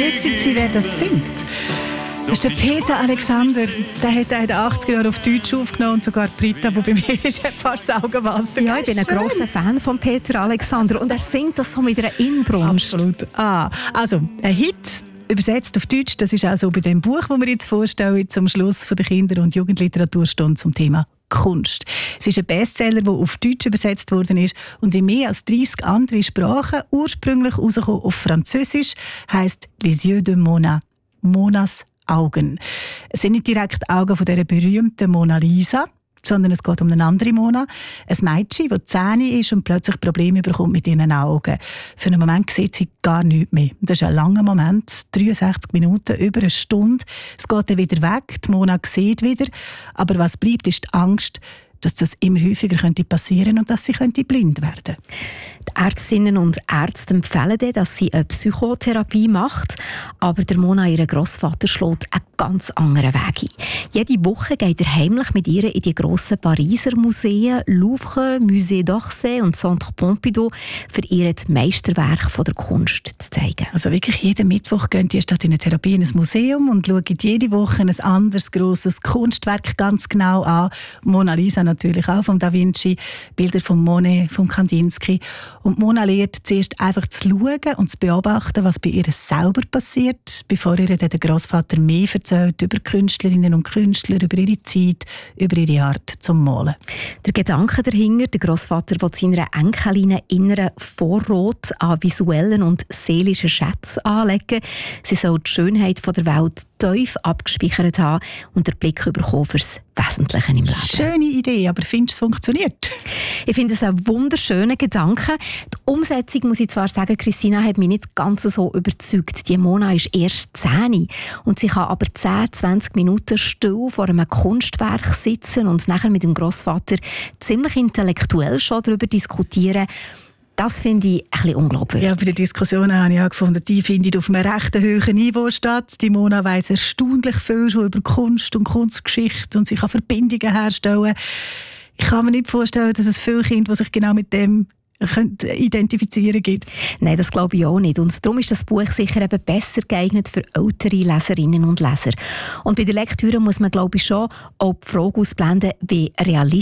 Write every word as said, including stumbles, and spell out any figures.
Wissen Sie, wer das singt? Das ist der Peter Alexander. Der hat in den achtziger Jahren auf Deutsch aufgenommen und sogar Britta, die bei mir ist, hat fast das Augenwasser. Ja, ich bin ein grosser Fan von Peter Alexander und er singt das so mit einer Inbrunst. Absolut. Ah, also, ein Hit. Übersetzt auf Deutsch, das ist auch so bei dem Buch, das wir jetzt vorstellen, zum Schluss von der Kinder- und Jugendliteraturstunde zum Thema Kunst. Es ist ein Bestseller, der auf Deutsch übersetzt worden ist und in mehr als dreissig andere Sprachen, ursprünglich rausgekommen auf Französisch, heisst «Les yeux de Mona», Monas Augen. Es sind nicht direkt Augen von dieser berühmten Mona Lisa, sondern es geht um eine andere Mona, ein Mädchen, das zehn ist und plötzlich Probleme bekommt mit ihren Augen. Für einen Moment sieht sie gar nichts mehr. Das ist ein langer Moment, dreiundsechzig Minuten, über eine Stunde. Es geht dann wieder weg, die Mona sieht wieder, aber was bleibt, ist die Angst, dass das immer häufiger könnte passieren und dass sie könnte blind werden könnte. Die Ärztinnen und Ärzte empfehlen dann, dass sie eine Psychotherapie macht, aber der Mona, ihr Grossvater, schlägt einen ganz anderen Weg ein. Jede Woche geht er heimlich mit ihr in die grossen Pariser Museen, Louvre, Musée d'Orsay und Centre Pompidou, für ihr die Meisterwerke der Kunst zu zeigen. Also wirklich jeden Mittwoch gehen die statt in eine Therapie in ein Museum und schauen jede Woche ein anderes grosses Kunstwerk ganz genau an. Mona Lisa natürlich auch, von Da Vinci, Bilder von Monet, von Kandinsky. Und Mona lernt zuerst einfach zu schauen und zu beobachten, was bei ihr selber passiert, bevor ihr dann der Grossvater mehr erzählt über Künstlerinnen und Künstler, über ihre Zeit, über ihre Art zum Malen. Der Gedanke dahinter, der Grossvater will seiner Enkelin inneren Vorrat an visuellen und seelischen Schätzen anlegen. Sie soll die Schönheit der Welt tief abgespeichert haben und den Blick bekommen fürs Wesentliche im Leben. Schöne Idee, aber findest du, es funktioniert? Ich finde es einen wunderschönen Gedanken. Die Umsetzung, muss ich zwar sagen, Christina hat mich nicht ganz so überzeugt. Die Mona ist erst zehn und sie kann aber zehn, zwanzig Minuten still vor einem Kunstwerk sitzen und nachher mit dem Grossvater ziemlich intellektuell schon darüber diskutieren. Das finde ich ein bisschen unglaublich. Ja, bei den Diskussionen habe ich auch gefunden, die findet auf einem recht hohen Niveau statt. Die Mona weiss erstaunlich viel schon über Kunst und Kunstgeschichte und sie kann Verbindungen herstellen. Ich kann mir nicht vorstellen, dass es viele Kinder, die sich genau mit dem identifizieren gibt. Nein, das glaube ich auch nicht. Und darum ist das Buch sicher eben besser geeignet für ältere Leserinnen und Leser. Und bei der Lektüre muss man, glaube ich, schon auch die Frage ausblenden, wie realistisch